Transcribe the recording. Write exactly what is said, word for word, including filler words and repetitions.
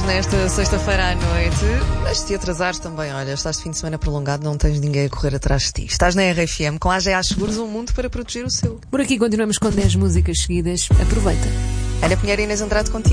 nesta sexta-feira à noite. Mas se te atrasares também, olha, estás de fim de semana prolongado, não tens ninguém a correr atrás de ti. Estás na R F M com a A G A Seguros, um mundo para proteger o seu. Por aqui continuamos com dez músicas seguidas. Aproveita. Ana Pinheiro e Inês Andrade contigo.